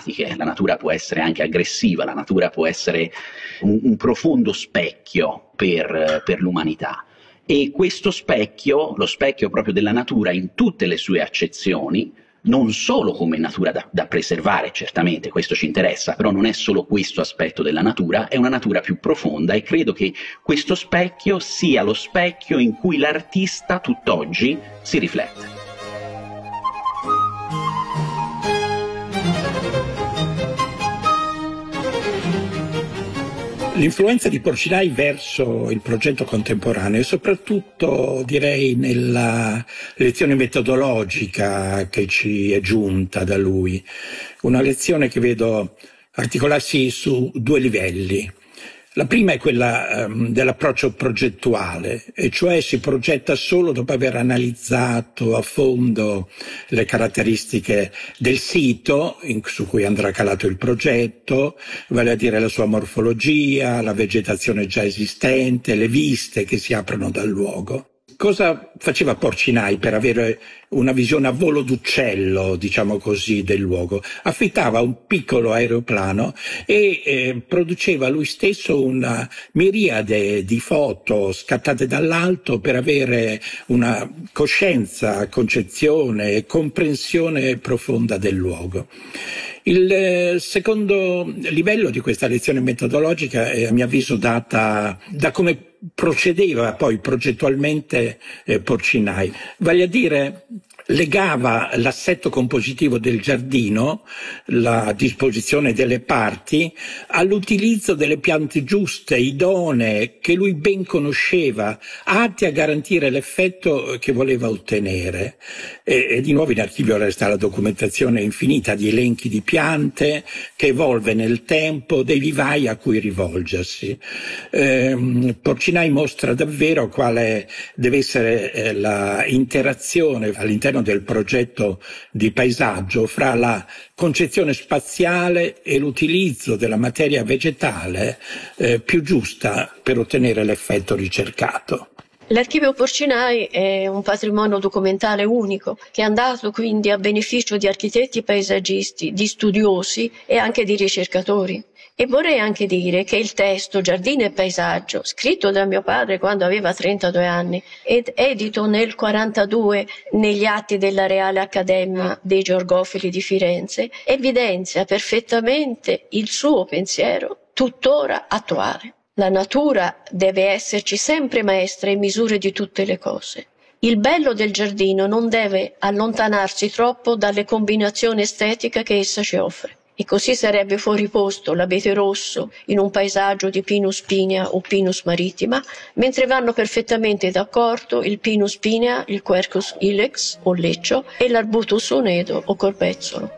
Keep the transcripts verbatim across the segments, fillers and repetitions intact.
drammatiche, la natura può essere anche aggressiva, la natura può essere un, un profondo specchio per, per l'umanità. E questo specchio, lo specchio proprio della natura in tutte le sue accezioni, non solo come natura da, da preservare, certamente questo ci interessa, però non è solo questo aspetto della natura, è una natura più profonda, e credo che questo specchio sia lo specchio in cui l'artista tutt'oggi si riflette. L'influenza di Porcinai verso il progetto contemporaneo e soprattutto, direi, nella lezione metodologica che ci è giunta da lui. Una lezione che vedo articolarsi su due livelli. La prima è quella um, dell'approccio progettuale, e cioè si progetta solo dopo aver analizzato a fondo le caratteristiche del sito in, su cui andrà calato il progetto, vale a dire la sua morfologia, la vegetazione già esistente, le viste che si aprono dal luogo. Cosa faceva Porcinai per avere una visione a volo d'uccello, diciamo così, del luogo? Affittava un piccolo aeroplano e eh, produceva lui stesso una miriade di foto scattate dall'alto per avere una coscienza, concezione e comprensione profonda del luogo. Il secondo livello di questa lezione metodologica è, a mio avviso, data da come procedeva poi progettualmente eh, Porcinai, vale a dire legava l'assetto compositivo del giardino, la disposizione delle parti, all'utilizzo delle piante giuste, idonee, che lui ben conosceva, atte a garantire l'effetto che voleva ottenere. E, e di nuovo in archivio resta la documentazione infinita di elenchi di piante che evolve nel tempo, dei vivai a cui rivolgersi. Eh, Porcinai mostra davvero quale deve essere eh, la interazione all'interno del progetto di paesaggio fra la concezione spaziale e l'utilizzo della materia vegetale eh, più giusta per ottenere l'effetto ricercato. L'archivio Porcinai è un patrimonio documentale unico, che è andato quindi a beneficio di architetti paesaggisti, di studiosi e anche di ricercatori. E vorrei anche dire che il testo Giardino e paesaggio, scritto da mio padre quando aveva trentadue anni ed edito nel quarantadue negli atti della Reale Accademia dei Georgofili di Firenze, evidenzia perfettamente il suo pensiero tuttora attuale. La natura deve esserci sempre maestra e misure di tutte le cose. Il bello del giardino non deve allontanarsi troppo dalle combinazioni estetiche che essa ci offre. E così sarebbe fuori posto l'abete rosso in un paesaggio di Pinus pinea o Pinus maritima, mentre vanno perfettamente d'accordo il Pinus pinea, il Quercus ilex o leccio e l'Arbutus onedo o corbezzolo.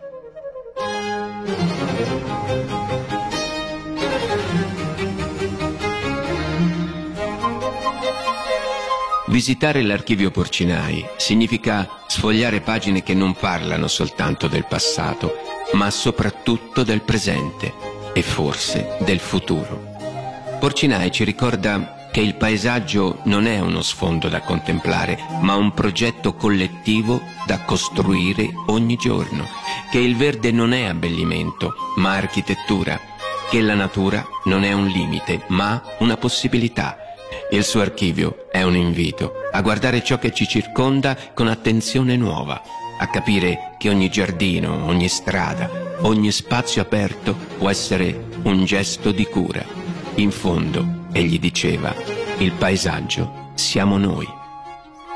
Visitare l'archivio Porcinai significa sfogliare pagine che non parlano soltanto del passato, ma soprattutto del presente e forse del futuro. Porcinai ci ricorda che il paesaggio non è uno sfondo da contemplare, ma un progetto collettivo da costruire ogni giorno, che il verde non è abbellimento, ma architettura, che la natura non è un limite, ma una possibilità. Il suo archivio è un invito a guardare ciò che ci circonda con attenzione nuova, a capire che ogni giardino, ogni strada, ogni spazio aperto può essere un gesto di cura. In fondo, egli diceva, il paesaggio siamo noi.